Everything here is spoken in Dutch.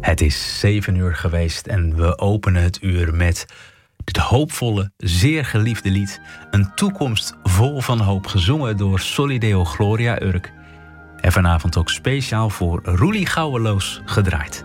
Het is 7 uur geweest en we openen het uur met het hoopvolle, zeer geliefde lied. Een toekomst vol van hoop, gezongen door Solideo Gloria Urk. En vanavond ook speciaal voor Roelie Gouweloos gedraaid.